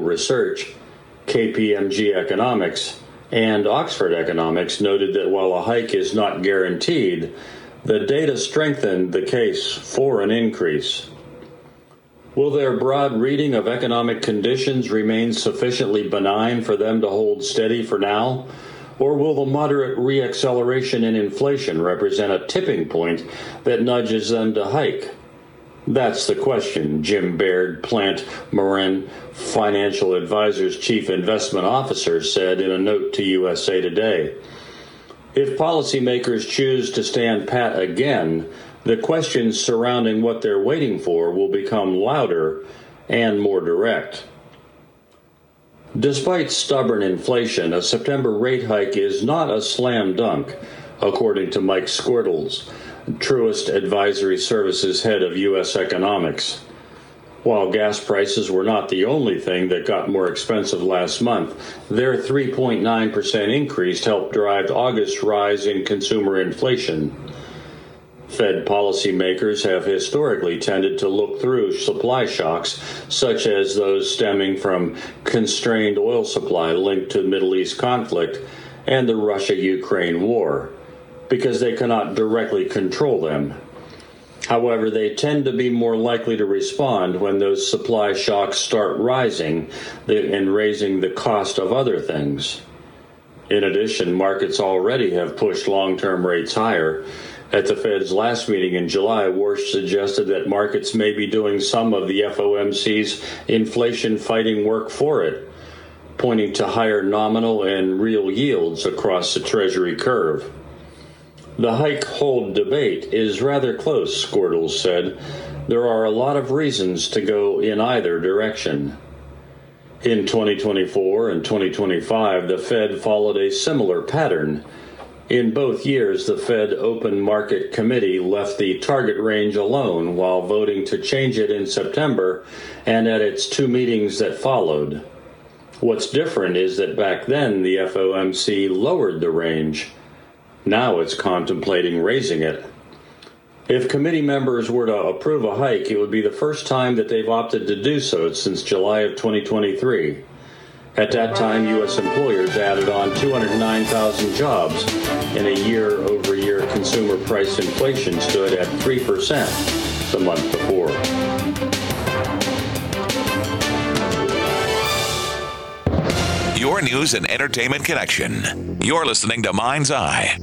Research, KPMG Economics, and Oxford Economics noted that while a hike is not guaranteed, the data strengthened the case for an increase. Will their broad reading of economic conditions remain sufficiently benign for them to hold steady for now? Or will the moderate reacceleration in inflation represent a tipping point that nudges them to hike? That's the question, Jim Baird, Plant Moran Financial Advisors Chief Investment Officer, said in a note to USA Today. If policymakers choose to stand pat again, the questions surrounding what they're waiting for will become louder and more direct. Despite stubborn inflation, a September rate hike is not a slam dunk, according to Mike Squirtles, Truist Advisory Services head of U.S. economics. While gas prices were not the only thing that got more expensive last month, their 3.9% increase helped drive August's rise in consumer inflation. Fed policymakers have historically tended to look through supply shocks, such as those stemming from constrained oil supply linked to the Middle East conflict and the Russia-Ukraine war, because they cannot directly control them. However, they tend to be more likely to respond when those supply shocks start rising and raising the cost of other things. In addition, markets already have pushed long-term rates higher. At the Fed's last meeting in July, Warsh suggested that markets may be doing some of the FOMC's inflation-fighting work for it, pointing to higher nominal and real yields across the Treasury curve. The hike-hold debate is rather close, Squirtles said. There are a lot of reasons to go in either direction. In 2024 and 2025, the Fed followed a similar pattern. In both years, the Fed Open Market Committee left the target range alone while voting to change it in September and at its two meetings that followed. What's different is that back then the FOMC lowered the range. Now it's contemplating raising it. If committee members were to approve a hike, it would be the first time that they've opted to do so since July of 2023. At that time, U.S. employers added on 209,000 jobs, and a year-over-year consumer price inflation stood at 3% the month before. Your news and entertainment connection. You're listening to Mind's Eye.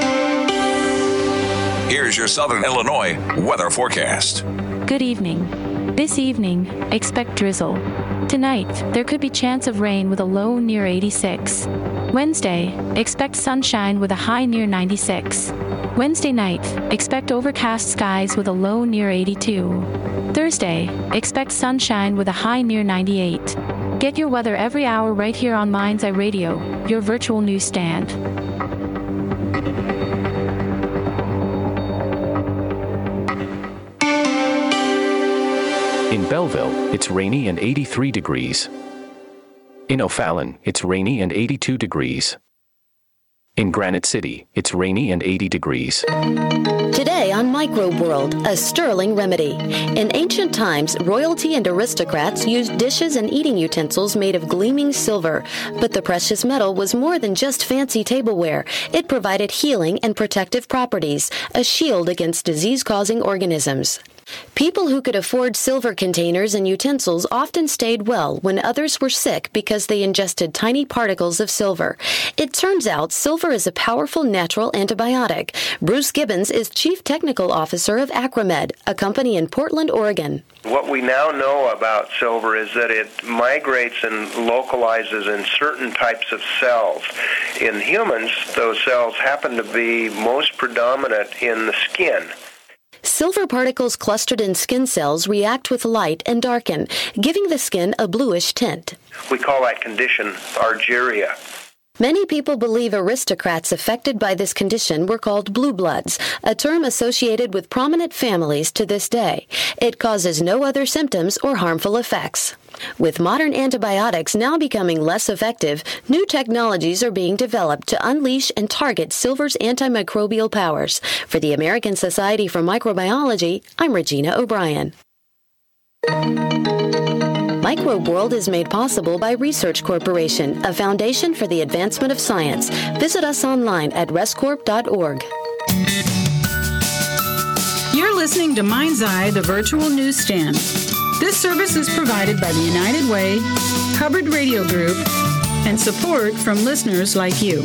Here's your Southern Illinois weather forecast. Good evening. This evening, expect drizzle. Tonight, there could be chance of rain with a low near 86. Wednesday, expect sunshine with a high near 96. Wednesday night, expect overcast skies with a low near 82. Thursday, expect sunshine with a high near 98. Get your weather every hour right here on Mind's Eye Radio, your virtual newsstand. In Belleville, it's rainy and 83 degrees. In O'Fallon, it's rainy and 82 degrees. In Granite City, it's rainy and 80 degrees. Today on Microbe World, a sterling remedy. In ancient times, royalty and aristocrats used dishes and eating utensils made of gleaming silver. But the precious metal was more than just fancy tableware. It provided healing and protective properties, a shield against disease-causing organisms. People who could afford silver containers and utensils often stayed well when others were sick because they ingested tiny particles of silver. It turns out silver is a powerful natural antibiotic. Bruce Gibbons is Chief Technical Officer of Acromed, a company in Portland, Oregon. What we now know about silver is that it migrates and localizes in certain types of cells. In humans, those cells happen to be most predominant in the skin. Silver particles clustered in skin cells react with light and darken, giving the skin a bluish tint. We call that condition argyria. Many people believe aristocrats affected by this condition were called blue bloods, a term associated with prominent families to this day. It causes no other symptoms or harmful effects. With modern antibiotics now becoming less effective, new technologies are being developed to unleash and target silver's antimicrobial powers. For the American Society for Microbiology, I'm Regina O'Brien. Microbe World is made possible by Research Corporation, a foundation for the advancement of science. Visit us online at rescorp.org. You're listening to Mind's Eye, the virtual newsstand. This service is provided by the United Way, Hubbard Radio Group, and support from listeners like you.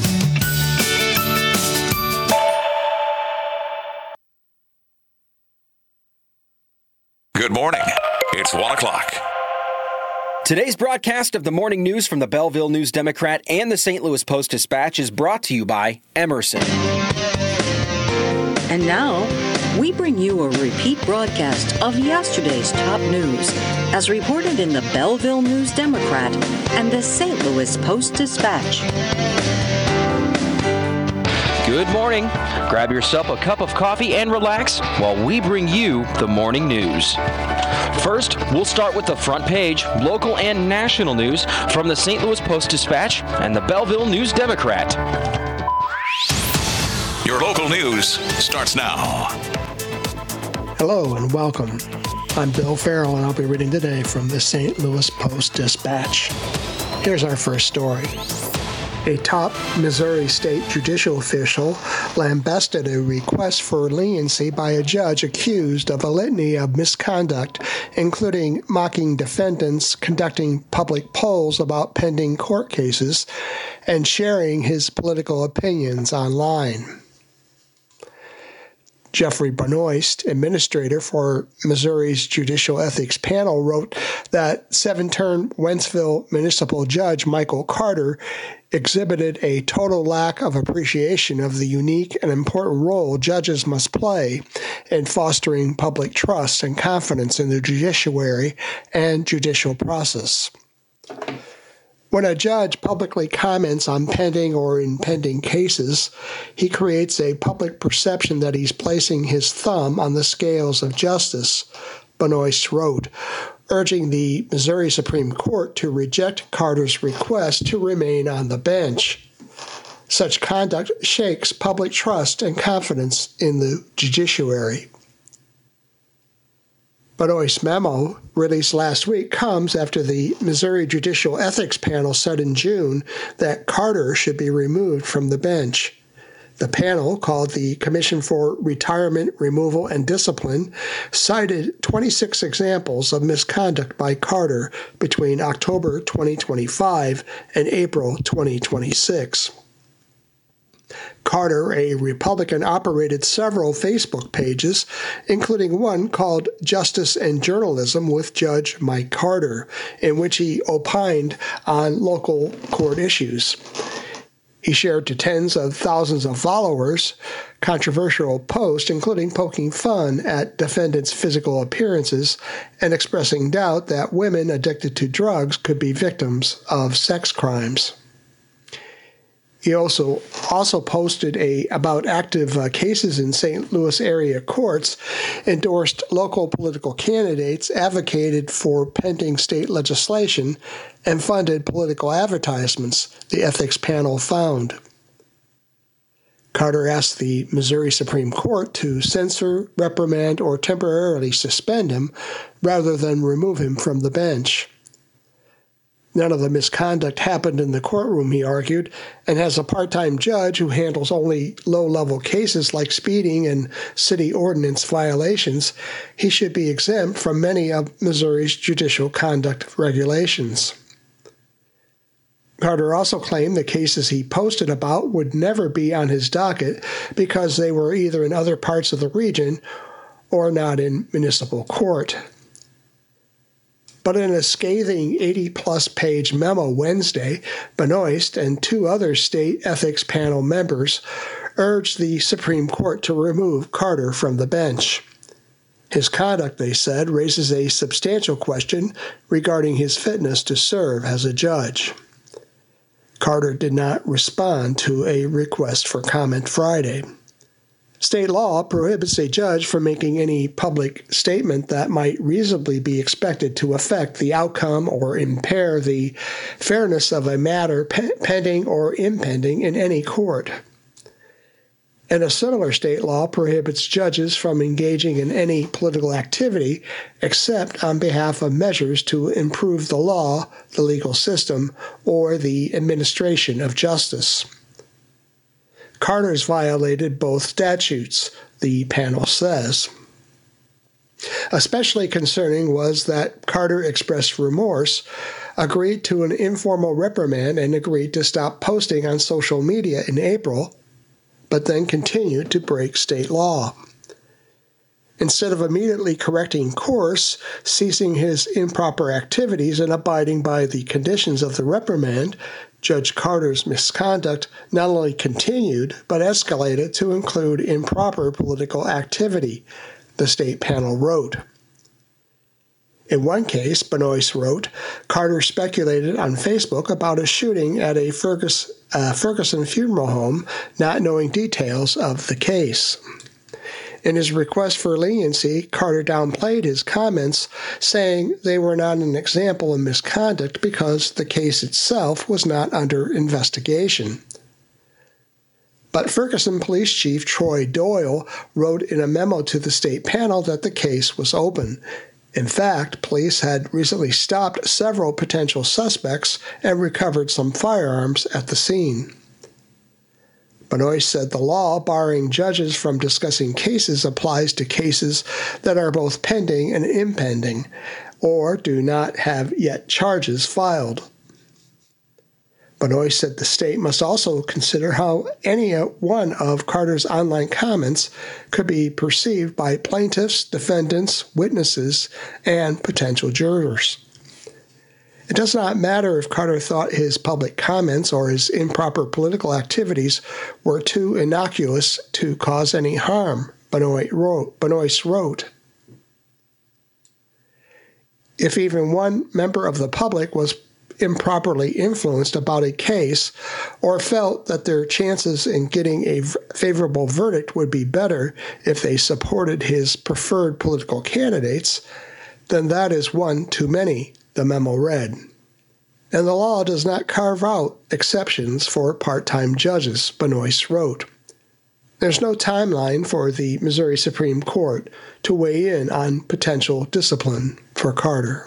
Good morning. It's 1 o'clock. Today's broadcast of the morning news from the Belleville News-Democrat and the St. Louis Post-Dispatch is brought to you by Emerson. And now, we bring you a repeat broadcast of yesterday's top news as reported in the Belleville News-Democrat and the St. Louis Post-Dispatch. Good morning. Grab yourself a cup of coffee and relax while we bring you the morning news. First, we'll start with the front page, local and national news from the St. Louis Post-Dispatch and the Belleville News-Democrat. Your local news starts now. Hello and welcome. I'm Bill Farrell and I'll be reading today from the St. Louis Post-Dispatch. Here's our first story. A top Missouri state judicial official lambasted a request for leniency by a judge accused of a litany of misconduct, including mocking defendants, conducting public polls about pending court cases, and sharing his political opinions online. Jeffrey Benoist, administrator for Missouri's Judicial Ethics Panel, wrote that seven-term Wentzville municipal judge Michael Carter exhibited a total lack of appreciation of the unique and important role judges must play in fostering public trust and confidence in the judiciary and judicial process. When a judge publicly comments on pending or impending cases, he creates a public perception that he's placing his thumb on the scales of justice, Benoist wrote, urging the Missouri Supreme Court to reject Carter's request to remain on the bench. Such conduct shakes public trust and confidence in the judiciary. Benoist's memo, released last week, comes after the Missouri Judicial Ethics Panel said in June that Carter should be removed from the bench. The panel, called the Commission for Retirement, Removal, and Discipline, cited 26 examples of misconduct by Carter between October 2025 and April 2026. Carter, a Republican, operated several Facebook pages, including one called Justice and Journalism with Judge Mike Carter, in which he opined on local court issues. He shared to tens of thousands of followers controversial posts, including poking fun at defendants' physical appearances and expressing doubt that women addicted to drugs could be victims of sex crimes. He also posted about active cases in St. Louis area courts, endorsed local political candidates, advocated for pending state legislation, and funded political advertisements, the ethics panel found. Carter asked the Missouri Supreme Court to censor, reprimand, or temporarily suspend him rather than remove him from the bench. None of the misconduct happened in the courtroom, he argued, and as a part-time judge who handles only low-level cases like speeding and city ordinance violations, he should be exempt from many of Missouri's judicial conduct regulations. Carter also claimed the cases he posted about would never be on his docket because they were either in other parts of the region or not in municipal court. But in a scathing 80-plus page memo Wednesday, Benoist and two other state ethics panel members urged the Supreme Court to remove Carter from the bench. His conduct, they said, raises a substantial question regarding his fitness to serve as a judge. Carter did not respond to a request for comment Friday. State law prohibits a judge from making any public statement that might reasonably be expected to affect the outcome or impair the fairness of a matter pending or impending in any court. And a similar state law prohibits judges from engaging in any political activity except on behalf of measures to improve the law, the legal system, or the administration of justice. Carter's violated both statutes, the panel says. Especially concerning was that Carter expressed remorse, agreed to an informal reprimand, and agreed to stop posting on social media in April, but then continued to break state law. Instead of immediately correcting course, ceasing his improper activities, and abiding by the conditions of the reprimand, Judge Carter's misconduct not only continued, but escalated to include improper political activity, the state panel wrote. In one case, Benoist wrote, Carter speculated on Facebook about a shooting at a Ferguson funeral home, not knowing details of the case. In his request for leniency, Carter downplayed his comments, saying they were not an example of misconduct because the case itself was not under investigation. But Ferguson Police Chief Troy Doyle wrote in a memo to the state panel that the case was open. In fact, police had recently stopped several potential suspects and recovered some firearms at the scene. Benoist said the law barring judges from discussing cases applies to cases that are both pending and impending, or do not have yet charges filed. Benoist said the state must also consider how any one of Carter's online comments could be perceived by plaintiffs, defendants, witnesses, and potential jurors. It does not matter if Carter thought his public comments or his improper political activities were too innocuous to cause any harm, Benoist wrote. If even one member of the public was improperly influenced about a case or felt that their chances in getting a favorable verdict would be better if they supported his preferred political candidates, then that is one too many, the memo read. And the law does not carve out exceptions for part-time judges, Benoist wrote. There's no timeline for the Missouri Supreme Court to weigh in on potential discipline for Carter.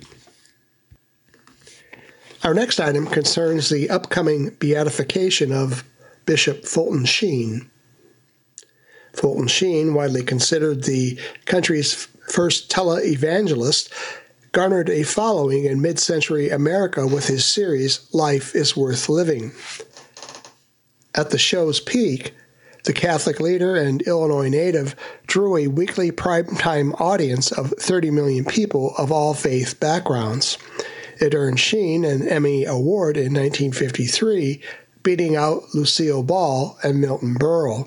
Our next item concerns the upcoming beatification of Bishop Fulton Sheen. Fulton Sheen, widely considered the country's first televangelist, garnered a following in mid-century America with his series, Life is Worth Living. At the show's peak, the Catholic leader and Illinois native drew a weekly primetime audience of 30 million people of all faith backgrounds. It earned Sheen an Emmy Award in 1953, beating out Lucille Ball and Milton Berle.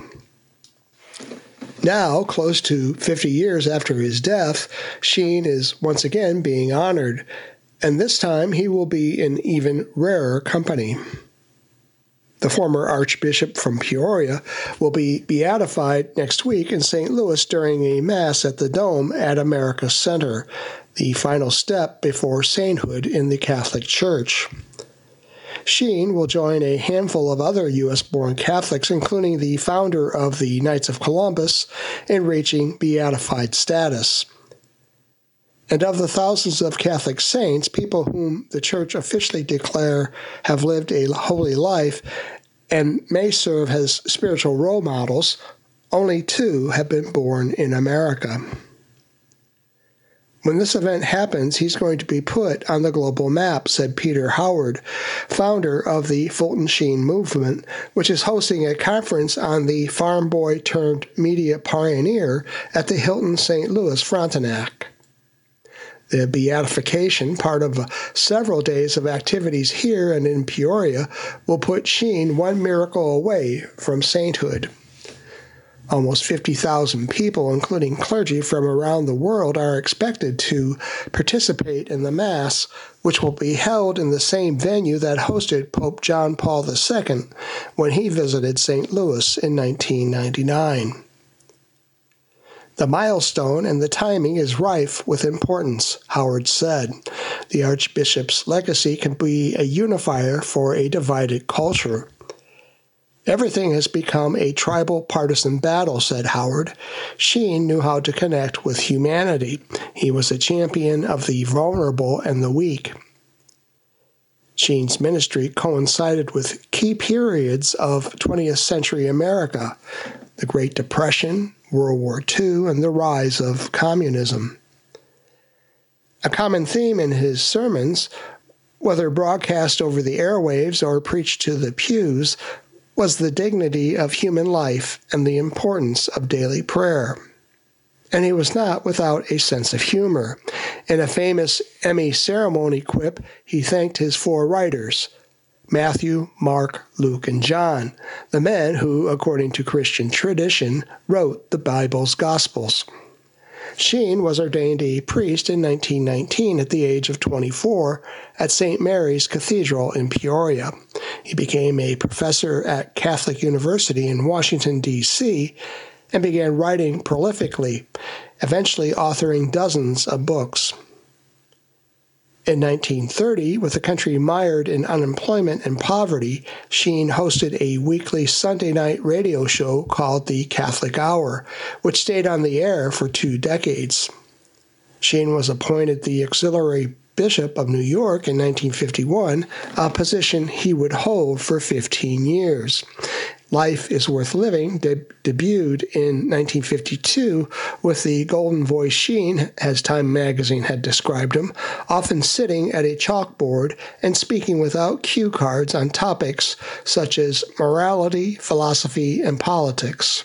Now, close to 50 years after his death, Sheen is once again being honored, and this time he will be in even rarer company. The former Archbishop from Peoria will be beatified next week in St. Louis during a Mass at the Dome at America Center, the final step before sainthood in the Catholic Church. Sheen will join a handful of other U.S.-born Catholics, including the founder of the Knights of Columbus, in reaching beatified status. And of the thousands of Catholic saints, people whom the Church officially declare have lived a holy life and may serve as spiritual role models, only 2 have been born in America. When this event happens, he's going to be put on the global map, said Peter Howard, founder of the Fulton Sheen movement, which is hosting a conference on the farm boy turned media pioneer at the Hilton St. Louis Frontenac. The beatification, part of several days of activities here and in Peoria, will put Sheen one miracle away from sainthood. Almost 50,000 people, including clergy from around the world, are expected to participate in the Mass, which will be held in the same venue that hosted Pope John Paul II when he visited St. Louis in 1999. The milestone and the timing is rife with importance, Howard said. The Archbishop's legacy can be a unifier for a divided culture. Everything has become a tribal partisan battle, said Howard. Sheen knew how to connect with humanity. He was a champion of the vulnerable and the weak. Sheen's ministry coincided with key periods of 20th century America, the Great Depression, World War II, and the rise of communism. A common theme in his sermons, whether broadcast over the airwaves or preached to the pews, was the dignity of human life and the importance of daily prayer. And he was not without a sense of humor. In a famous Emmy ceremony quip, he thanked his 4 writers, Matthew, Mark, Luke, and John, the men who, according to Christian tradition, wrote the Bible's Gospels. Sheen was ordained a priest in 1919 at the age of 24 at St. Mary's Cathedral in Peoria. He became a professor at Catholic University in Washington, D.C., and began writing prolifically, eventually authoring dozens of books. In 1930, with the country mired in unemployment and poverty, Sheen hosted a weekly Sunday night radio show called The Catholic Hour, which stayed on the air for 2 decades. Sheen was appointed the auxiliary bishop of New York in 1951, a position he would hold for 15 years. Life is Worth Living debuted in 1952 with the golden voice Sheen, as Time magazine had described him, often sitting at a chalkboard and speaking without cue cards on topics such as morality, philosophy, and politics.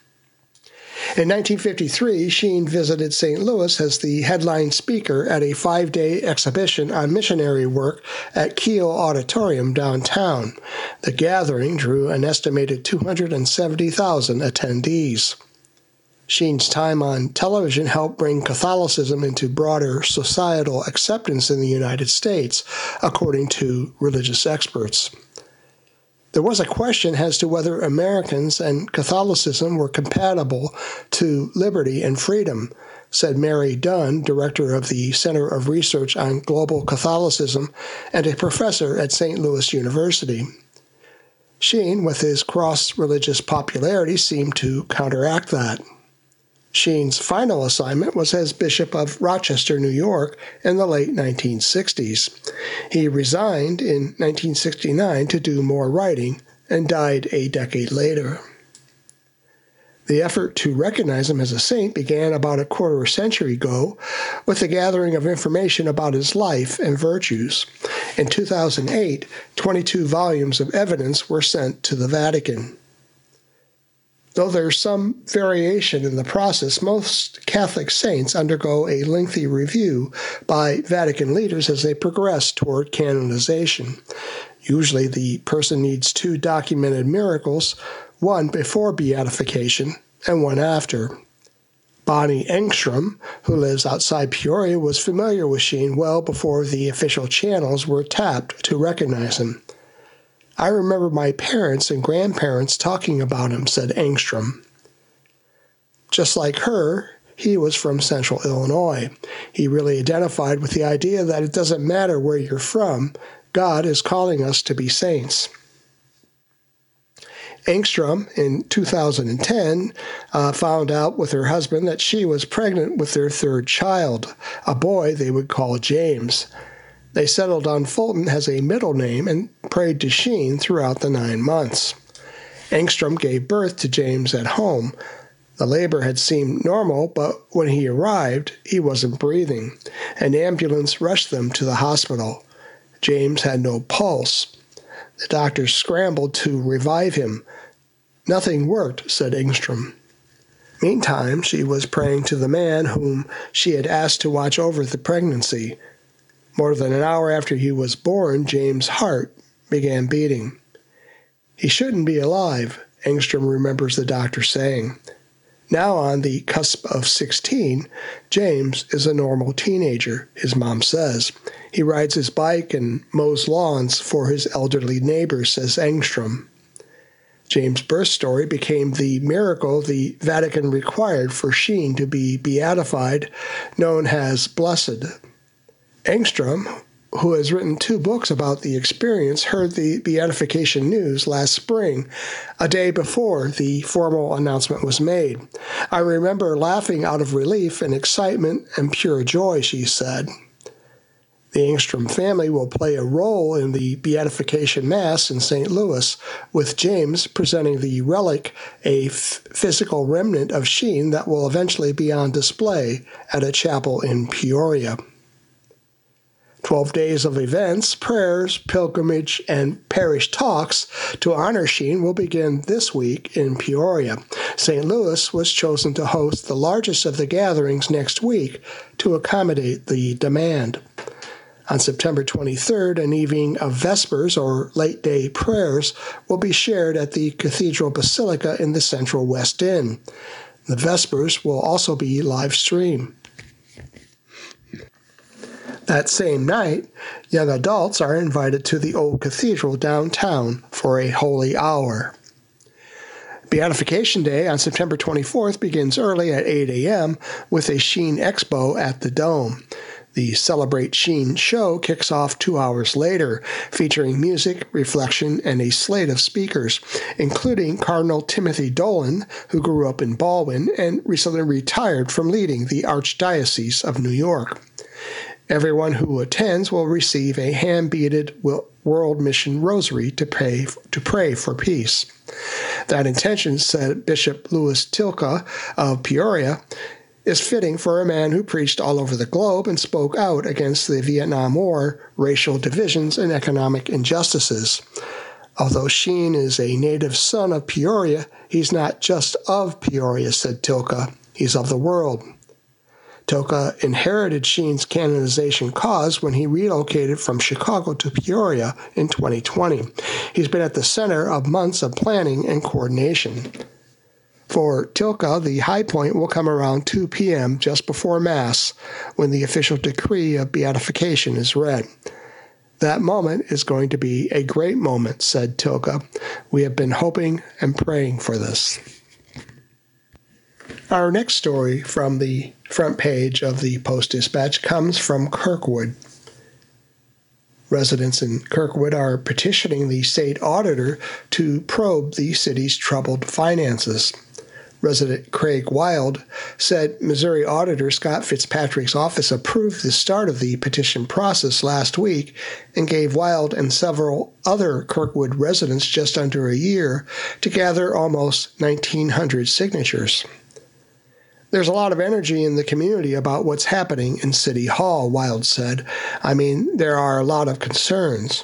In 1953, Sheen visited St. Louis as the headline speaker at a 5-day exhibition on missionary work at Keele Auditorium downtown. The gathering drew an estimated 270,000 attendees. Sheen's time on television helped bring Catholicism into broader societal acceptance in the United States, according to religious experts. There was a question as to whether Americans and Catholicism were compatible to liberty and freedom, said Mary Dunn, director of the Center of Research on Global Catholicism and a professor at St. Louis University. Sheen, with his cross-religious popularity, seemed to counteract that. Sheen's final assignment was as Bishop of Rochester, New York, in the late 1960s. He resigned in 1969 to do more writing and died a decade later. The effort to recognize him as a saint began about a quarter century ago with the gathering of information about his life and virtues. In 2008, 22 volumes of evidence were sent to the Vatican. Though there's some variation in the process, most Catholic saints undergo a lengthy review by Vatican leaders as they progress toward canonization. Usually the person needs 2 documented miracles, one before beatification and one after. Bonnie Engstrom, who lives outside Peoria, was familiar with Sheen well before the official channels were tapped to recognize him. I remember my parents and grandparents talking about him, said Engstrom. Just like her, he was from Central Illinois. He really identified with the idea that it doesn't matter where you're from, God is calling us to be saints. Engstrom, in 2010, found out with her husband that she was pregnant with their 3rd child, a boy they would call James. They settled on Fulton as a middle name and prayed to Sheen throughout the 9 months. Engstrom gave birth to James at home. The labor had seemed normal, but when he arrived, he wasn't breathing. An ambulance rushed them to the hospital. James had no pulse. The doctors scrambled to revive him. Nothing worked, said Engstrom. Meantime, she was praying to the man whom she had asked to watch over the pregnancy. More than an hour after he was born, James' heart began beating. He shouldn't be alive, Engstrom remembers the doctor saying. Now on the cusp of 16, James is a normal teenager, his mom says. He rides his bike and mows lawns for his elderly neighbors, says Engstrom. James' birth story became the miracle the Vatican required for Sheen to be beatified, known as blessed. Engstrom, who has written 2 books about the experience, heard the beatification news last spring, a day before the formal announcement was made. I remember laughing out of relief and excitement and pure joy, she said. The Engstrom family will play a role in the Beatification Mass in St. Louis, with James presenting the relic, a physical remnant of Sheen that will eventually be on display at a chapel in Peoria. 12 days of events, prayers, pilgrimage, and parish talks to honor Sheen will begin this week in Peoria. St. Louis was chosen to host the largest of the gatherings next week to accommodate the demand. On September 23rd, an evening of Vespers or late-day prayers will be shared at the Cathedral Basilica in the Central West End. The Vespers will also be live-streamed. That same night, young adults are invited to the Old Cathedral downtown for a holy hour. Beatification Day on September 24th begins early at 8 a.m. with a Sheen Expo at the Dome. The Celebrate Sheen show kicks off 2 hours later, featuring music, reflection, and a slate of speakers, including Cardinal Timothy Dolan, who grew up in Baldwin and recently retired from leading the Archdiocese of New York. Everyone who attends will receive a hand-beaded World Mission Rosary to pray for peace. That intention, said Bishop Louis Tilka of Peoria, is fitting for a man who preached all over the globe and spoke out against the Vietnam War, racial divisions, and economic injustices. Although Sheen is a native son of Peoria, he's not just of Peoria, said Tilka. He's of the world. Tilka inherited Sheen's canonization cause when he relocated from Chicago to Peoria in 2020. He's been at the center of months of planning and coordination. For Tilka, the high point will come around 2 p.m. just before Mass, when the official decree of beatification is read. That moment is going to be a great moment, said Tilka. We have been hoping and praying for this. Our next story from the front page of the Post-Dispatch comes from Kirkwood. Residents in Kirkwood are petitioning the state auditor to probe the city's troubled finances. Resident Craig Wild said Missouri Auditor Scott Fitzpatrick's office approved the start of the petition process last week and gave Wild and several other Kirkwood residents just under a year to gather almost 1,900 signatures. There's a lot of energy in the community about what's happening in City Hall, Wild said. I mean, there are a lot of concerns.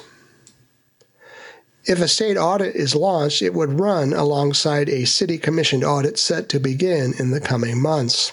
If a state audit is launched, it would run alongside a city-commissioned audit set to begin in the coming months.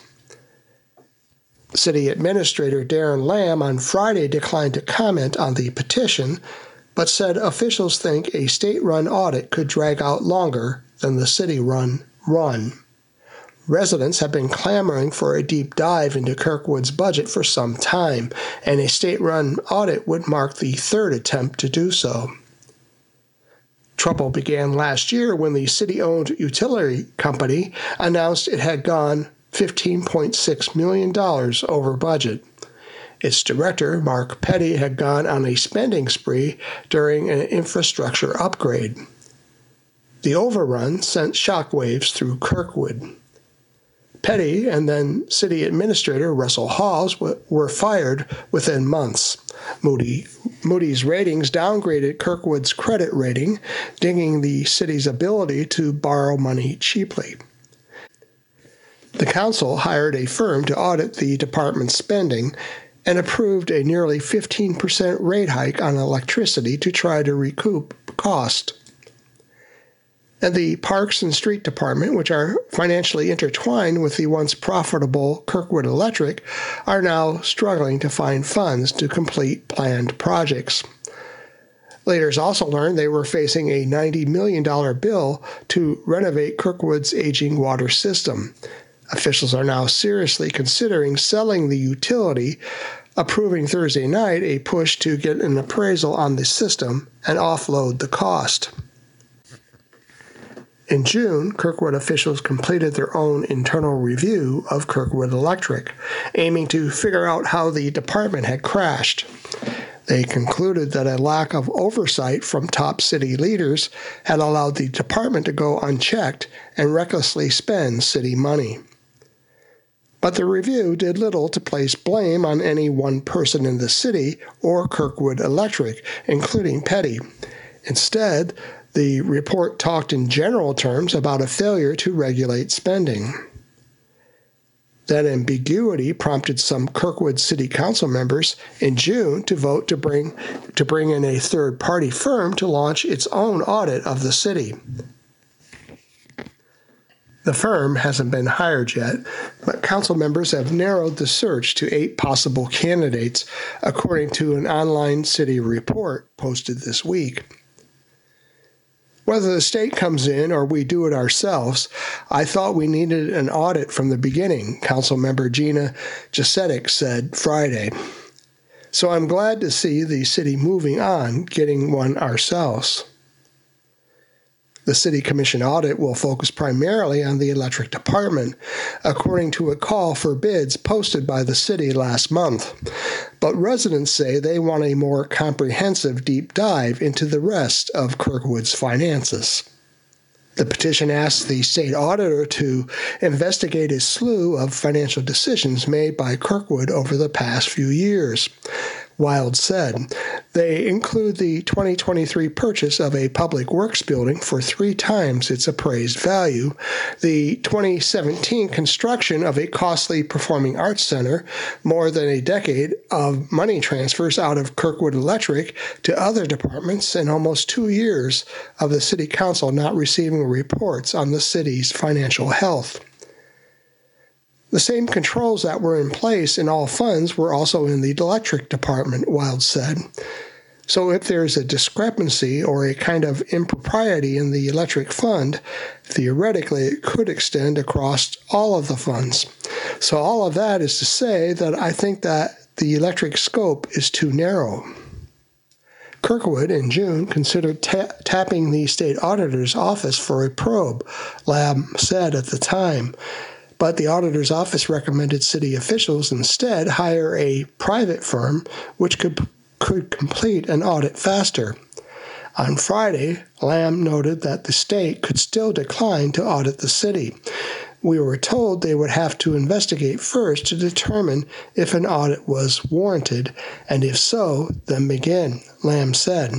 City Administrator Darren Lamb on Friday declined to comment on the petition, but said officials think a state-run audit could drag out longer than the city-run run. Residents have been clamoring for a deep dive into Kirkwood's budget for some time, and a state-run audit would mark the third attempt to do so. Trouble began last year when the city-owned utility company announced it had gone $15.6 million over budget. Its director, Mark Petty, had gone on a spending spree during an infrastructure upgrade. The overrun sent shockwaves through Kirkwood. Petty and then City Administrator Russell Halls were fired within months. Moody's Ratings downgraded Kirkwood's credit rating, dinging the city's ability to borrow money cheaply. The council hired a firm to audit the department's spending and approved a nearly 15% rate hike on electricity to try to recoup cost. And the Parks and Street Department, which are financially intertwined with the once profitable Kirkwood Electric, are now struggling to find funds to complete planned projects. Leaders also learned they were facing a $90 million bill to renovate Kirkwood's aging water system. Officials are now seriously considering selling the utility, approving Thursday night a push to get an appraisal on the system and offload the cost. In June, Kirkwood officials completed their own internal review of Kirkwood Electric, aiming to figure out how the department had crashed. They concluded that a lack of oversight from top city leaders had allowed the department to go unchecked and recklessly spend city money. But the review did little to place blame on any one person in the city or Kirkwood Electric, including Petty. Instead, the report talked in general terms about a failure to regulate spending. That ambiguity prompted some Kirkwood City Council members in June to vote to bring in a third-party firm to launch its own audit of the city. The firm hasn't been hired yet, but council members have narrowed the search to 8 possible candidates, according to an online city report posted this week. Whether the state comes in or we do it ourselves, I thought we needed an audit from the beginning, Councilmember Gina Jasetic said Friday. So I'm glad to see the city moving on, getting one ourselves. The City Commission audit will focus primarily on the electric department, according to a call for bids posted by the city last month. But residents say they want a more comprehensive deep dive into the rest of Kirkwood's finances. The petition asks the state auditor to investigate a slew of financial decisions made by Kirkwood over the past few years. Wild said. They include the 2023 purchase of a public works building for 3 times its appraised value, the 2017 construction of a costly performing arts center, more than a decade of money transfers out of Kirkwood Electric to other departments, and almost 2 years of the city council not receiving reports on the city's financial health. The same controls that were in place in all funds were also in the electric department, Wild said. So if there's a discrepancy or a kind of impropriety in the electric fund, theoretically it could extend across all of the funds. So all of that is to say that I think that the electric scope is too narrow. Kirkwood, in June, considered tapping the state auditor's office for a probe, Lamb said at the time. But the auditor's office recommended city officials instead hire a private firm which could complete an audit faster. On Friday, Lamb noted that the state could still decline to audit the city. We were told they would have to investigate first to determine if an audit was warranted, and if so, then begin, Lamb said.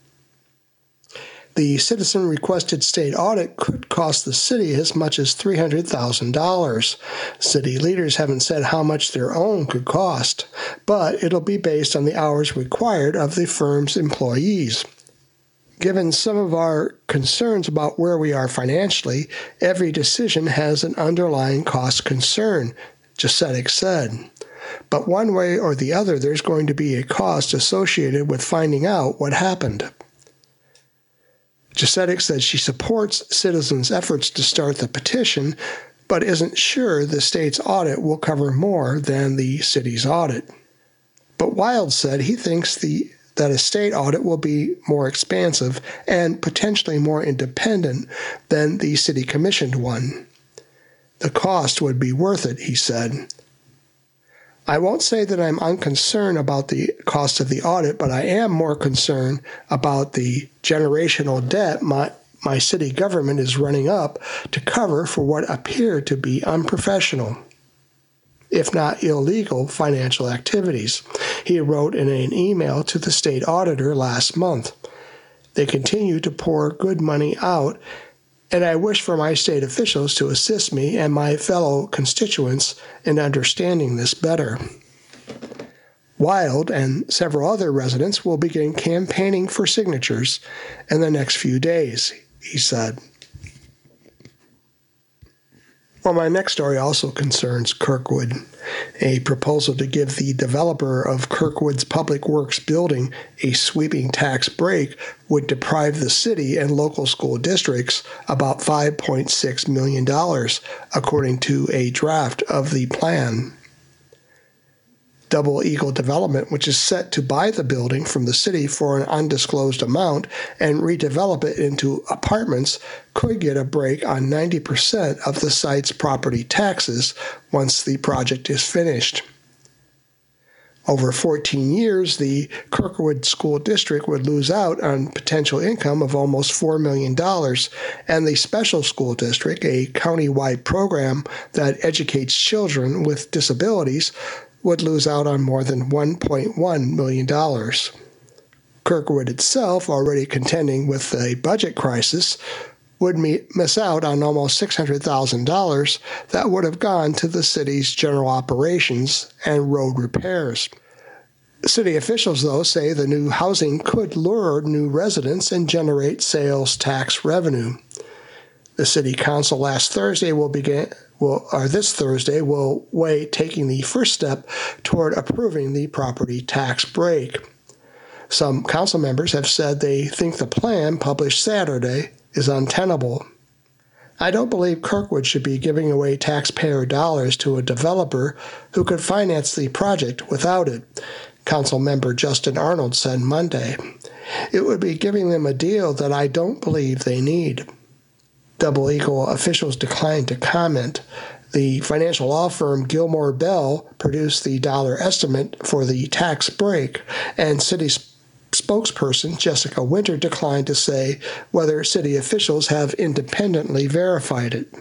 The citizen-requested state audit could cost the city as much as $300,000. City leaders haven't said how much their own could cost, but it'll be based on the hours required of the firm's employees. Given some of our concerns about where we are financially, every decision has an underlying cost concern, Jasetic said. But one way or the other, there's going to be a cost associated with finding out what happened. Jasetic said she supports citizens' efforts to start the petition, but isn't sure the state's audit will cover more than the city's audit. But Wild said he thinks that a state audit will be more expansive and potentially more independent than the city-commissioned one. The cost would be worth it, he said. I won't say that I'm unconcerned about the cost of the audit, but I am more concerned about the generational debt my city government is running up to cover for what appear to be unprofessional, if not illegal, financial activities, he wrote in an email to the state auditor last month. They continue to pour good money out, and I wish for my state officials to assist me and my fellow constituents in understanding this better. Wild and several other residents will begin campaigning for signatures in the next few days, he said. Well, my next story also concerns Kirkwood. A proposal to give the developer of Kirkwood's Public Works building a sweeping tax break would deprive the city and local school districts about $5.6 million, according to a draft of the plan. Double Eagle Development, which is set to buy the building from the city for an undisclosed amount and redevelop it into apartments, could get a break on 90% of the site's property taxes once the project is finished. Over 14 years, the Kirkwood School District would lose out on potential income of almost $4 million, and the Special School District, a county-wide program that educates children with disabilities, would lose out on more than $1.1 million. Kirkwood itself, already contending with a budget crisis, would miss out on almost $600,000 that would have gone to the city's general operations and road repairs. City officials, though, say the new housing could lure new residents and generate sales tax revenue. The City Council this Thursday will weigh taking the first step toward approving the property tax break. Some council members have said they think the plan, published Saturday, is untenable. I don't believe Kirkwood should be giving away taxpayer dollars to a developer who could finance the project without it, Council member Justin Arnold said Monday. It would be giving them a deal that I don't believe they need. Double Eagle officials declined to comment. The financial law firm Gilmore Bell produced the dollar estimate for the tax break, and city spokesperson Jessica Winter declined to say whether city officials have independently verified it.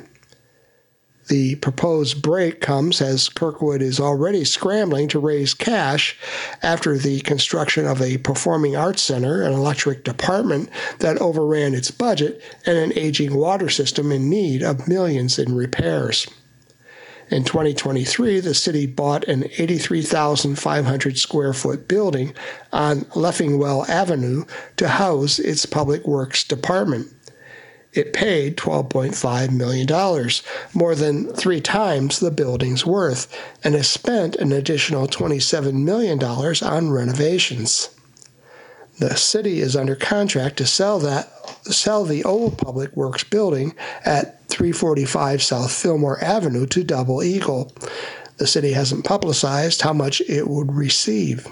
The proposed break comes as Kirkwood is already scrambling to raise cash after the construction of a performing arts center, an electric department that overran its budget, and an aging water system in need of millions in repairs. In 2023, the city bought an 83,500 square foot building on Leffingwell Avenue to house its Public Works Department. It paid $12.5 million, more than 3 times the building's worth, and has spent an additional $27 million on renovations. The city is under contract to sell the old Public Works building at 345 South Fillmore Avenue to Double Eagle. The city hasn't publicized how much it would receive.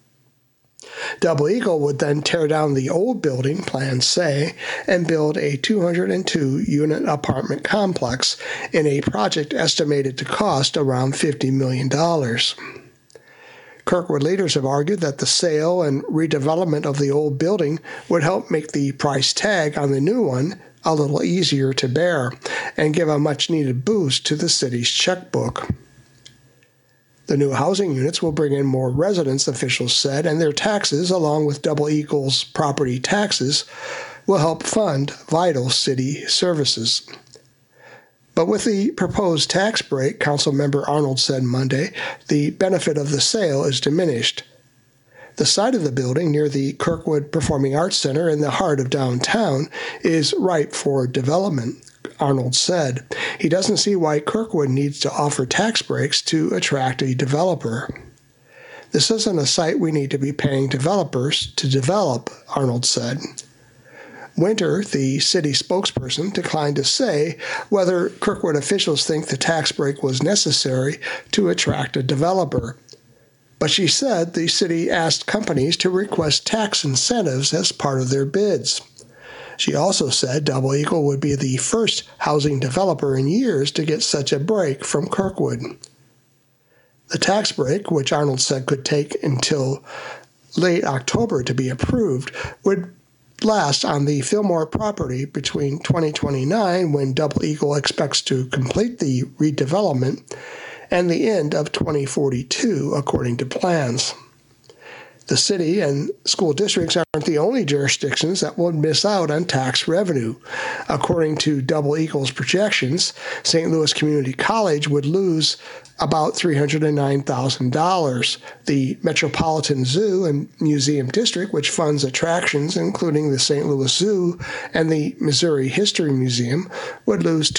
Double Eagle would then tear down the old building, plans say, and build a 202-unit apartment complex in a project estimated to cost around $50 million. Kirkwood leaders have argued that the sale and redevelopment of the old building would help make the price tag on the new one a little easier to bear and give a much-needed boost to the city's checkbook. The new housing units will bring in more residents, officials said, and their taxes, along with Double Eagle's property taxes, will help fund vital city services. But with the proposed tax break, Councilmember Arnold said Monday, the benefit of the sale is diminished. The site of the building near the Kirkwood Performing Arts Center in the heart of downtown is ripe for development, Arnold said. He doesn't see why Kirkwood needs to offer tax breaks to attract a developer. This isn't a site we need to be paying developers to develop, Arnold said. Winter, the city spokesperson, declined to say whether Kirkwood officials think the tax break was necessary to attract a developer. But she said the city asked companies to request tax incentives as part of their bids. She also said Double Eagle would be the first housing developer in years to get such a break from Kirkwood. The tax break, which Arnold said could take until late October to be approved, would last on the Fillmore property between 2029, when Double Eagle expects to complete the redevelopment, and the end of 2042, according to plans. The city and school districts aren't the only jurisdictions that will miss out on tax revenue. According to Double Eagle's projections, St. Louis Community College would lose about $309,000. The Metropolitan Zoo and Museum District, which funds attractions including the St. Louis Zoo and the Missouri History Museum, would lose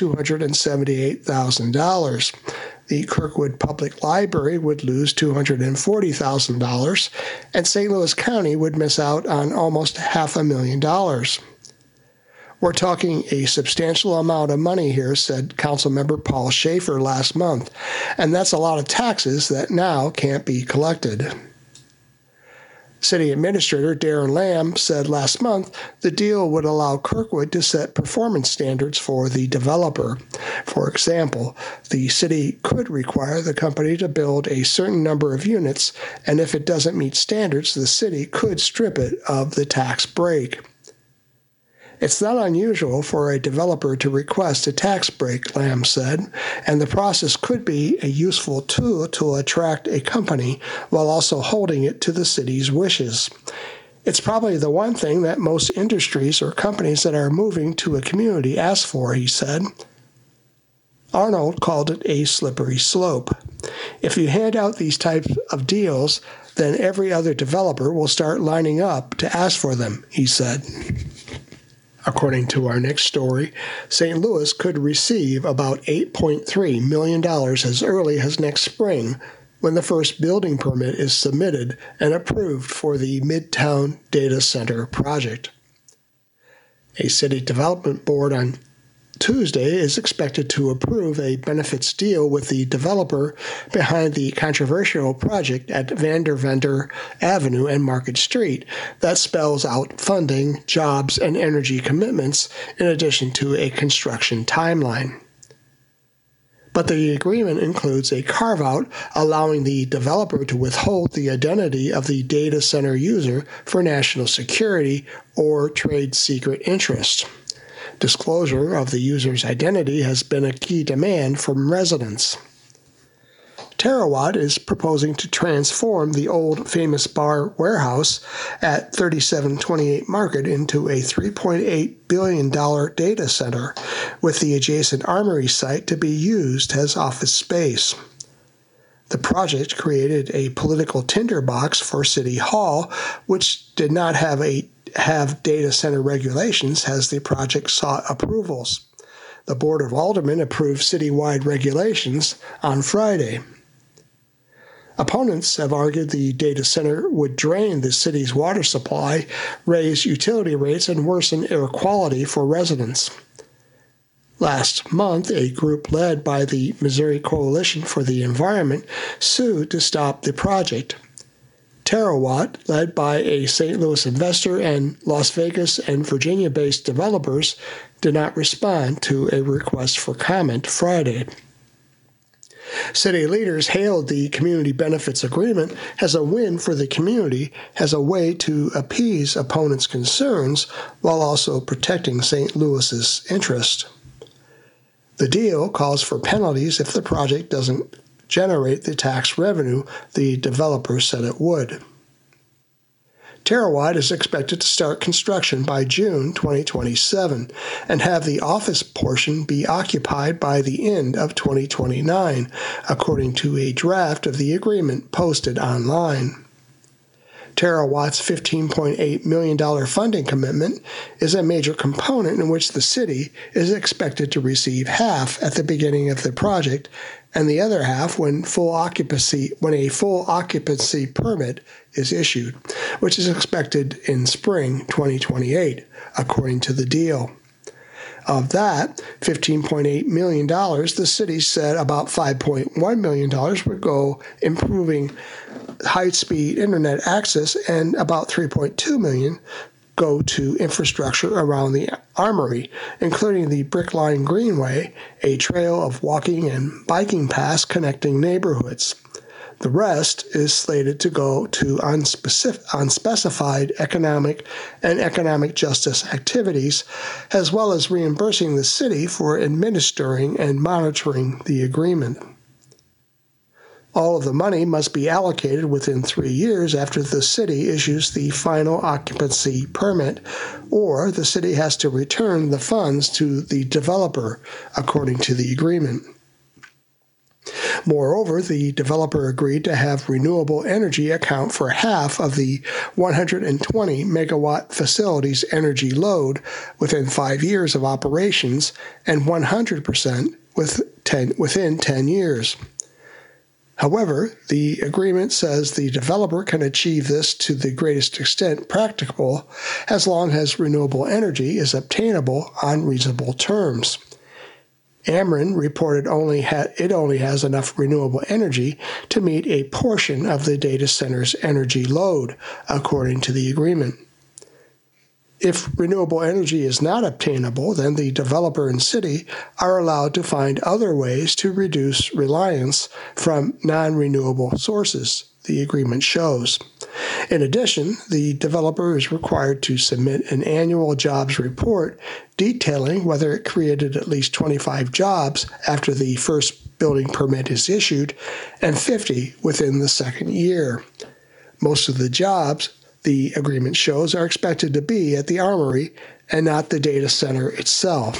$278,000. The Kirkwood Public Library would lose $240,000, and St. Louis County would miss out on almost $500,000. We're talking a substantial amount of money here, said Councilmember Paul Schaefer last month, and that's a lot of taxes that now can't be collected. City Administrator Darren Lamb said last month the deal would allow Kirkwood to set performance standards for the developer. For example, the city could require the company to build a certain number of units, and if it doesn't meet standards, the city could strip it of the tax break. It's not unusual for a developer to request a tax break, Lamb said, and the process could be a useful tool to attract a company while also holding it to the city's wishes. It's probably the one thing that most industries or companies that are moving to a community ask for, he said. Arnold called it a slippery slope. If you hand out these types of deals, then every other developer will start lining up to ask for them, he said. According to our next story, St. Louis could receive about $8.3 million as early as next spring when the first building permit is submitted and approved for the Midtown Data Center project. A city development board on Tuesday is expected to approve a benefits deal with the developer behind the controversial project at Vanderventer Avenue and Market Street that spells out funding, jobs, and energy commitments in addition to a construction timeline. But the agreement includes a carve-out allowing the developer to withhold the identity of the data center user for national security or trade secret interest. Disclosure of the user's identity has been a key demand from residents. Terawatt is proposing to transform the old Famous Bar warehouse at 3728 Market into a $3.8 billion data center, with the adjacent Armory site to be used as office space. The project created a political tinderbox for City Hall, which did not have data center regulations as the project sought approvals. The Board of Aldermen approved citywide regulations on Friday. Opponents have argued the data center would drain the city's water supply, raise utility rates, and worsen air quality for residents. Last month, a group led by the Missouri Coalition for the Environment sued to stop the project. Terawatt, led by a St. Louis investor and Las Vegas and Virginia-based developers, did not respond to a request for comment Friday. City leaders hailed the community benefits agreement as a win for the community as a way to appease opponents' concerns while also protecting St. Louis's interest. The deal calls for penalties if the project doesn't generate the tax revenue the developer said it would. Terawatt is expected to start construction by June 2027 and have the office portion be occupied by the end of 2029, according to a draft of the agreement posted online. Terawatt's $15.8 million funding commitment is a major component in which the city is expected to receive half at the beginning of the project and the other half when a full occupancy permit is issued, which is expected in spring 2028, according to the deal. Of that $15.8 million, the city said about $5.1 million would go improving high-speed internet access, and about $3.2 million go to infrastructure around the Armory, including the Brickline Greenway, a trail of walking and biking paths connecting neighborhoods. The rest is slated to go to unspecified economic and economic justice activities, as well as reimbursing the city for administering and monitoring the agreement. All of the money must be allocated within 3 years after the city issues the final occupancy permit, or the city has to return the funds to the developer, according to the agreement. Moreover, the developer agreed to have renewable energy account for half of the 120 megawatt facility's energy load within 5 years of operations and 100% within 10 years. However, the agreement says the developer can achieve this to the greatest extent practicable as long as renewable energy is obtainable on reasonable terms. Ameren reported it only has enough renewable energy to meet a portion of the data center's energy load, according to the agreement. If renewable energy is not obtainable, then the developer and city are allowed to find other ways to reduce reliance from non-renewable sources, the agreement shows. In addition, the developer is required to submit an annual jobs report detailing whether it created at least 25 jobs after the first building permit is issued and 50 within the second year. Most of the jobs, the agreement shows, are expected to be at the Armory and not the data center itself.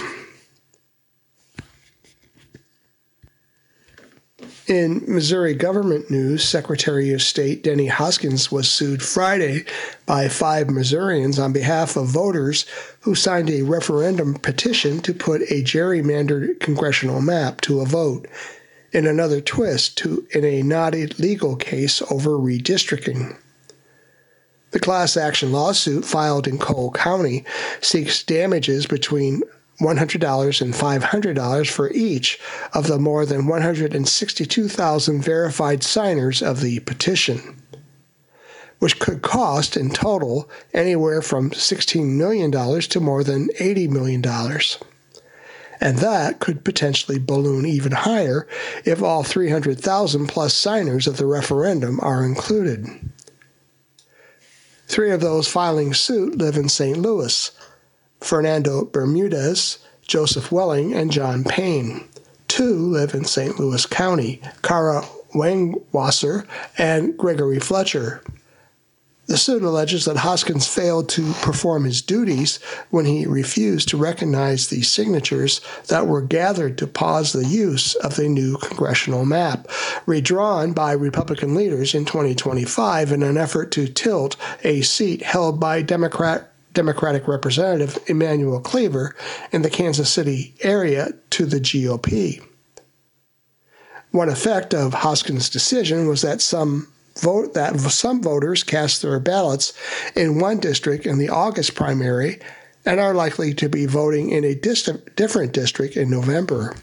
In Missouri government news, Secretary of State Denny Hoskins was sued Friday by 5 Missourians on behalf of voters who signed a referendum petition to put a gerrymandered congressional map to a vote, in another twist in a knotted legal case over redistricting. The class action lawsuit filed in Cole County seeks damages between $100 and $500 for each of the more than 162,000 verified signers of the petition, which could cost in total anywhere from $16 million to more than $80 million. And that could potentially balloon even higher if all 300,000 plus signers of the referendum are included. 3 of those filing suit live in St. Louis: Fernando Bermudez, Joseph Welling, and John Payne. 2 live in St. Louis County: Kara Wangwasser and Gregory Fletcher. The suit alleges that Hoskins failed to perform his duties when he refused to recognize the signatures that were gathered to pause the use of the new congressional map, redrawn by Republican leaders in 2025 in an effort to tilt a seat held by Democratic Representative Emanuel Cleaver in the Kansas City area to the GOP. One effect of Hoskins' decision was that some voters cast their ballots in one district in the August primary and are likely to be voting in a different district in November.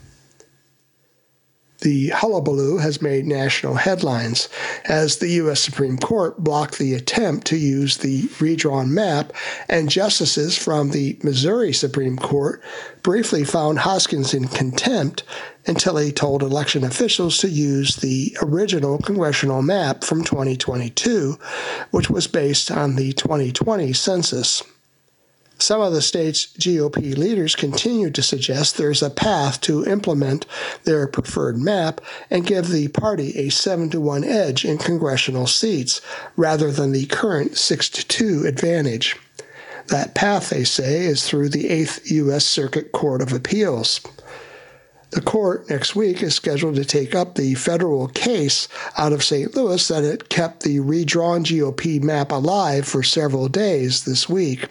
The hullabaloo has made national headlines as the U.S. Supreme Court blocked the attempt to use the redrawn map, and justices from the Missouri Supreme Court briefly found Hoskins in contempt until he told election officials to use the original congressional map from 2022, which was based on the 2020 census. Some of the state's GOP leaders continue to suggest there's a path to implement their preferred map and give the party a 7-1 edge in congressional seats, rather than the current 6-2 advantage. That path, they say, is through the 8th U.S. Circuit Court of Appeals. The court next week is scheduled to take up the federal case out of St. Louis that it kept the redrawn GOP map alive for several days this week.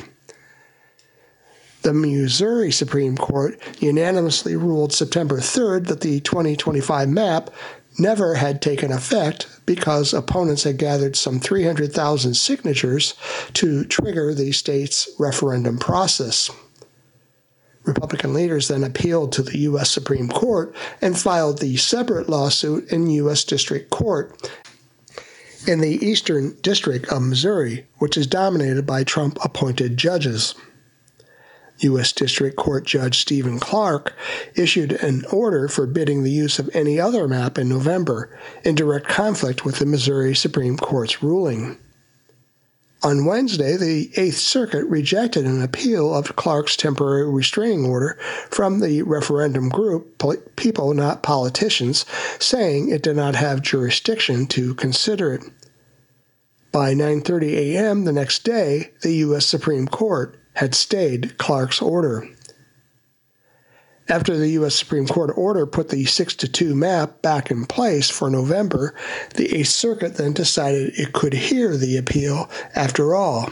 The Missouri Supreme Court unanimously ruled September 3rd that the 2025 map never had taken effect because opponents had gathered some 300,000 signatures to trigger the state's referendum process. Republican leaders then appealed to the U.S. Supreme Court and filed the separate lawsuit in U.S. District Court in the Eastern District of Missouri, which is dominated by Trump-appointed judges. U.S. District Court Judge Stephen Clark issued an order forbidding the use of any other map in November, in direct conflict with the Missouri Supreme Court's ruling. On Wednesday, the Eighth Circuit rejected an appeal of Clark's temporary restraining order from the referendum group People Not Politicians, saying it did not have jurisdiction to consider it. By 9:30 a.m. the next day, the U.S. Supreme Court had stayed Clark's order. After the U.S. Supreme Court order put the 6-2 map back in place for November, the Eighth Circuit then decided it could hear the appeal after all.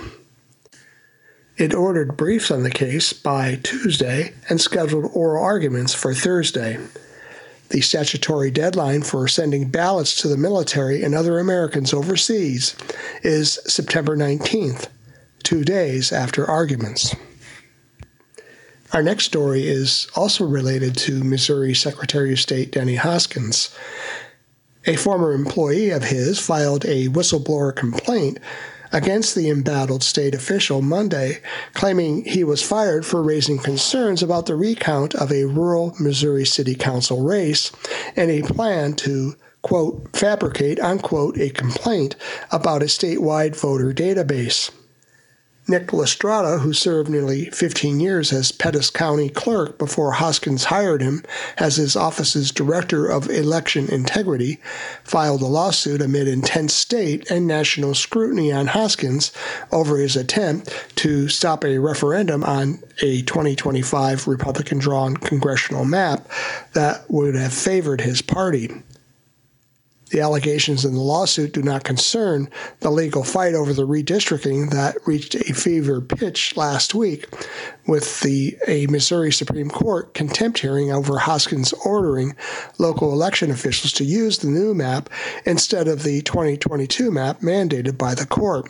It ordered briefs on the case by Tuesday and scheduled oral arguments for Thursday. The statutory deadline for sending ballots to the military and other Americans overseas is September 19th. 2 days after arguments. Our next story is also related to Missouri Secretary of State Denny Hoskins. A former employee of his filed a whistleblower complaint against the embattled state official Monday, claiming he was fired for raising concerns about the recount of a rural Missouri City Council race and a plan to, quote, fabricate, unquote, a complaint about a statewide voter database. Nick Lestrada, who served nearly 15 years as Pettis County clerk before Hoskins hired him as his office's director of election integrity, filed a lawsuit amid intense state and national scrutiny on Hoskins over his attempt to stop a referendum on a 2025 Republican-drawn congressional map that would have favored his party. The allegations in the lawsuit do not concern the legal fight over the redistricting that reached a fever pitch last week with a Missouri Supreme Court contempt hearing over Hoskins ordering local election officials to use the new map instead of the 2022 map mandated by the court.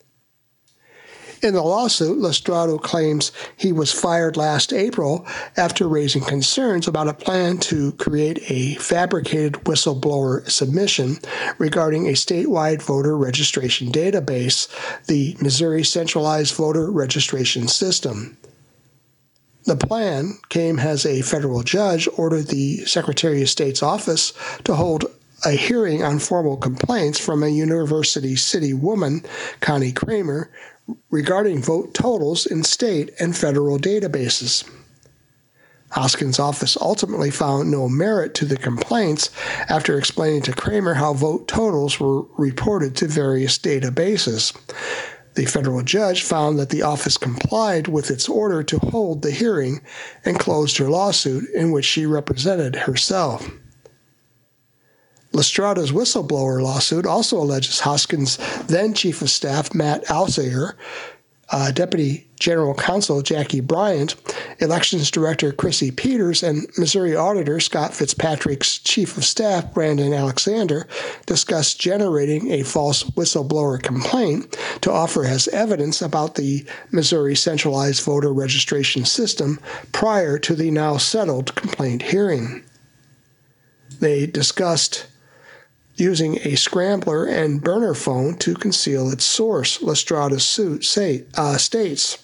In the lawsuit, Lestrada claims he was fired last April after raising concerns about a plan to create a fabricated whistleblower submission regarding a statewide voter registration database, the Missouri Centralized Voter Registration System. The plan came as a federal judge ordered the Secretary of State's office to hold a hearing on formal complaints from a University City woman, Connie Kramer, regarding vote totals in state and federal databases. Hoskins' office ultimately found no merit to the complaints after explaining to Kramer how vote totals were reported to various databases. The federal judge found that the office complied with its order to hold the hearing and closed her lawsuit in which she represented herself. Lestrada's whistleblower lawsuit also alleges Hoskins' then Chief of Staff Matt Alsager, Deputy General Counsel Jackie Bryant, Elections Director Chrissy Peters, and Missouri Auditor Scott Fitzpatrick's Chief of Staff Brandon Alexander discussed generating a false whistleblower complaint to offer as evidence about the Missouri Centralized Voter Registration System prior to the now settled complaint hearing. They discussed using a scrambler and burner phone to conceal its source, Lestrada's suit states.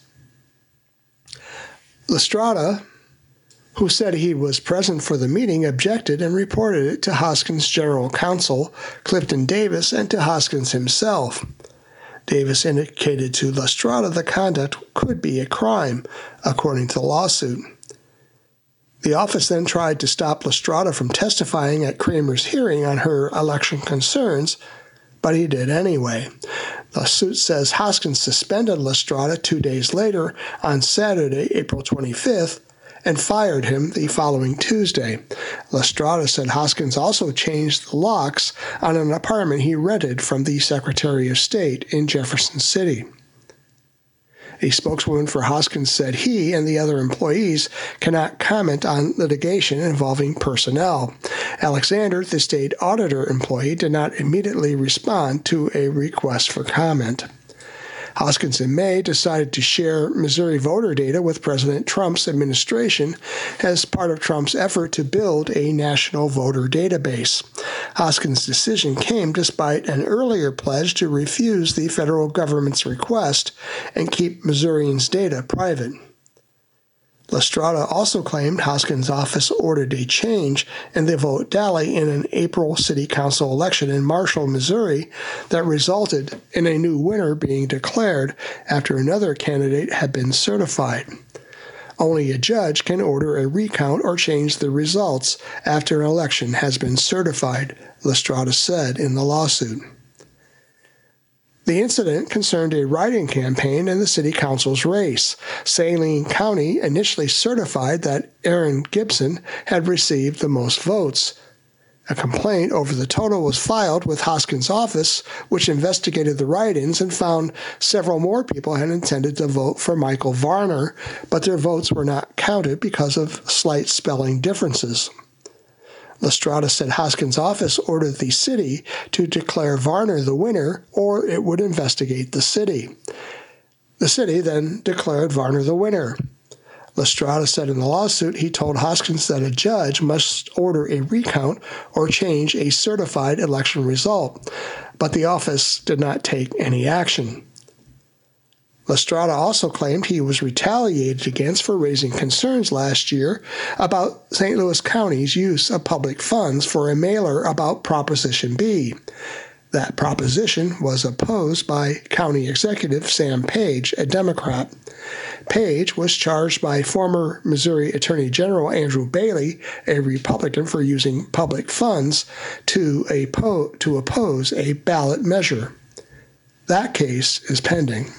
Lestrada, who said he was present for the meeting, objected and reported it to Hoskins' general counsel, Clifton Davis, and to Hoskins himself. Davis indicated to Lestrada the conduct could be a crime, according to the lawsuit. The office then tried to stop Lestrada from testifying at Kramer's hearing on her election concerns, but he did anyway. The suit says Hoskins suspended Lestrada 2 days later on Saturday, April 25th, and fired him the following Tuesday. Lestrada said Hoskins also changed the locks on an apartment he rented from the Secretary of State in Jefferson City. A spokeswoman for Hoskins said he and the other employees cannot comment on litigation involving personnel. Alexander, the state auditor employee, did not immediately respond to a request for comment. Hoskins in May decided to share Missouri voter data with President Trump's administration as part of Trump's effort to build a national voter database. Hoskins' decision came despite an earlier pledge to refuse the federal government's request and keep Missourians' data private. Lestrada also claimed Hoskins' office ordered a change in the vote tally in an April city council election in Marshall, Missouri, that resulted in a new winner being declared after another candidate had been certified. Only a judge can order a recount or change the results after an election has been certified, Lestrada said in the lawsuit. The incident concerned a write-in campaign in the city council's race. Saline County initially certified that Aaron Gibson had received the most votes. A complaint over the total was filed with Hoskins' office, which investigated the write-ins and found several more people had intended to vote for Michael Varner, but their votes were not counted because of slight spelling differences. Lestrada said Hoskins' office ordered the city to declare Varner the winner, or it would investigate the city. The city then declared Varner the winner. Lestrada said in the lawsuit he told Hoskins that a judge must order a recount or change a certified election result, but the office did not take any action. Lestrada also claimed he was retaliated against for raising concerns last year about St. Louis County's use of public funds for a mailer about Proposition B. That proposition was opposed by County Executive Sam Page, a Democrat. Page was charged by former Missouri Attorney General Andrew Bailey, a Republican, for using public funds to oppose a ballot measure. That case is pending.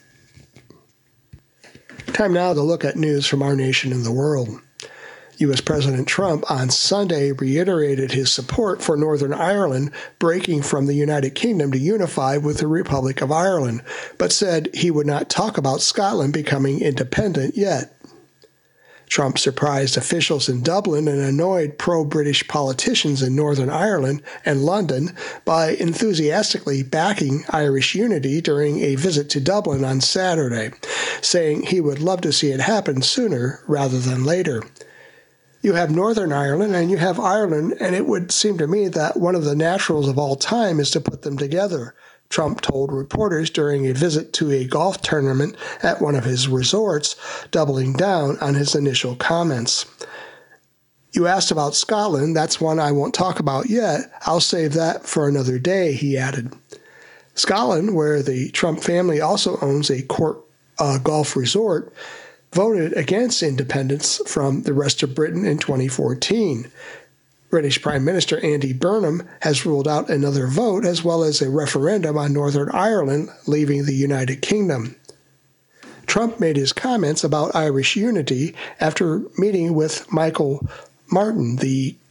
Time now to look at news from our nation and the world. U.S. President Trump on Sunday reiterated his support for Northern Ireland breaking from the United Kingdom to unify with the Republic of Ireland, but said he would not talk about Scotland becoming independent yet. Trump surprised officials in Dublin and annoyed pro-British politicians in Northern Ireland and London by enthusiastically backing Irish unity during a visit to Dublin on Saturday, saying he would love to see it happen sooner rather than later. You have Northern Ireland and you have Ireland, and it would seem to me that one of the naturals of all time is to put them together, Trump told reporters during a visit to a golf tournament at one of his resorts, doubling down on his initial comments. You asked about Scotland. That's one I won't talk about yet. I'll save that for another day, he added. Scotland, where the Trump family also owns a golf resort, voted against independence from the rest of Britain in 2014. British Prime Minister Andy Burnham has ruled out another vote as well as a referendum on Northern Ireland leaving the United Kingdom. Trump made his comments about Irish unity after meeting with Michael Martin, the